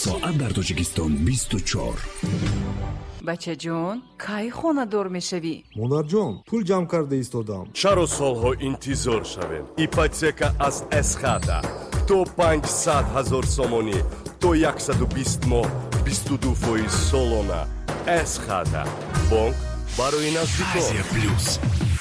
ساعت در تاجیکستان 24. бача ҷон кай хонадор мешавӣ? монарҷон пул ҷамъ карда истодам. чаро солҳо интизор шавем? ипотека аз эсхата то 500,000 сомонӣ то 120 моҳ 22% солона. эсхата бонк барои наздикон. Азия плюс